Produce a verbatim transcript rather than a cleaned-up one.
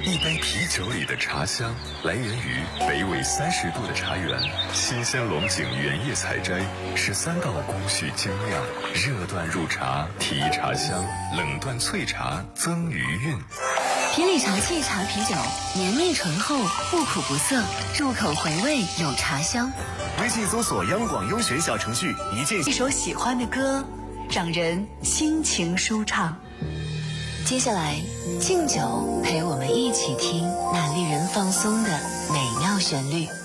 一杯啤酒里的茶香，来源于北纬三十度的茶园，新鲜龙井原叶采摘，十三道工序精酿，热断入茶提茶香，冷断萃茶增余韵。 皮里茶沏茶啤酒，绵密醇厚，不苦不涩，入口回味有茶香。 微信搜索央广优选小程序，一键一首喜欢的歌，让人心情舒畅。接下来，敬酒陪我们一起听那令人放松的美妙旋律。